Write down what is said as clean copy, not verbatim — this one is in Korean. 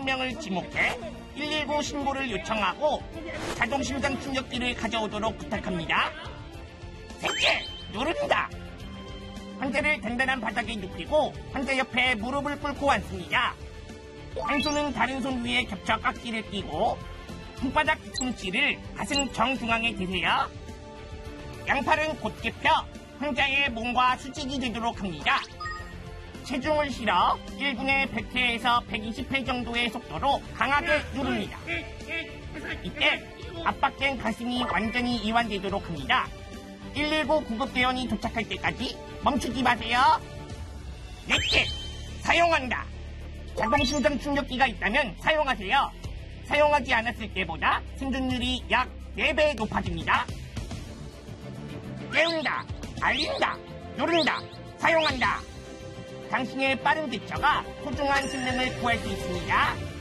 명을 지목해 119 신고를 요청하고 자동심장 충격기를 가져오도록 부탁합니다. 셋째, 누른다. 환자를 단단한 바닥에 눕히고 환자 옆에 무릎을 꿇고 앉습니다. 한 손은 다른 손 위에 겹쳐 깍지를 끼고 손바닥 뒤꿈치를 가슴 정중앙에 대세요. 양팔은 곧게 펴 환자의 몸과 수직이 되도록 합니다. 체중을 실어 1분에 100회에서 120회 정도의 속도로 강하게 누릅니다. 이때 압박된 가슴이 완전히 이완되도록 합니다. 119 구급대원이 도착할 때까지 멈추지 마세요. 넷째, 사용한다. 자동심장 충격기가 있다면 사용하세요. 사용하지 않았을 때보다 생존율이 약 4배 높아집니다. 깨운다, 알린다, 누른다, 사용한다. 당신의 빠른 대처가 소중한 생명을 구할 수 있습니다.